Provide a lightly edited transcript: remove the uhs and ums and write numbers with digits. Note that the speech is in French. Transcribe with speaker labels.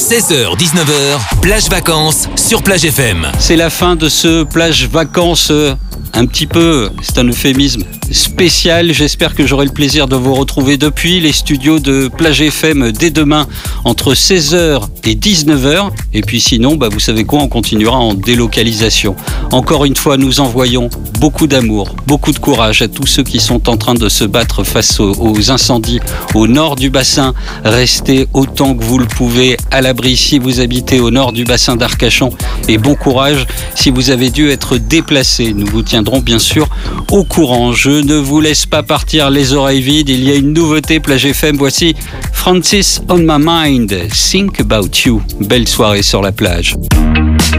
Speaker 1: 16h-19h, plage vacances sur Plage FM.
Speaker 2: C'est la fin de ce plage vacances un petit peu, c'est un euphémisme, spécial. J'espère que j'aurai le plaisir de vous retrouver depuis les studios de Plage FM dès demain entre 16h et 19h. Et puis sinon, vous savez quoi, on continuera en délocalisation. Encore une fois, nous envoyons beaucoup d'amour, beaucoup de courage à tous ceux qui sont en train de se battre face aux incendies au nord du bassin. Restez autant que vous le pouvez à l'abri si vous habitez au nord du bassin d'Arcachon. Et bon courage si vous avez dû être déplacé. Nous vous tiendrons bien sûr au courant. Je ne vous laisse pas partir les oreilles vides. Il y a une nouveauté Plage FM. Voici Francis on My Mind. Think About You. Belle soirée sur la plage.